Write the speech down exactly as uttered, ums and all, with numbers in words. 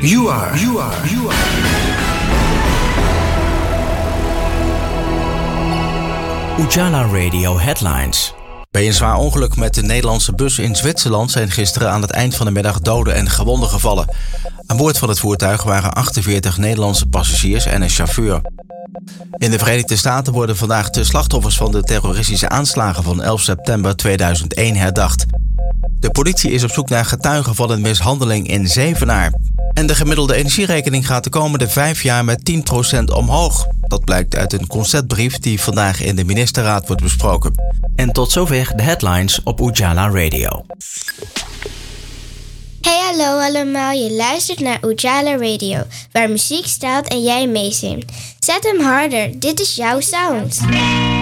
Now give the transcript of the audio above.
You are. You are. You are. Ujala Radio Headlines. Bij een zwaar ongeluk met de Nederlandse bus in Zwitserland zijn gisteren aan het eind van de middag doden en gewonden gevallen. Aan boord van het voertuig waren achtenveertig Nederlandse passagiers en een chauffeur. In de Verenigde Staten worden vandaag de slachtoffers van de terroristische aanslagen van elf september tweeduizend één herdacht. De politie is op zoek naar getuigen van een mishandeling in Zevenaar. En de gemiddelde energierekening gaat de komende vijf jaar met tien procent omhoog. Dat blijkt uit een conceptbrief die vandaag in de ministerraad wordt besproken. En tot zover de headlines op Ujala Radio. Hey hallo allemaal, je luistert naar Ujala Radio, waar muziek staat en jij meezingt. Zet hem harder, dit is jouw sound.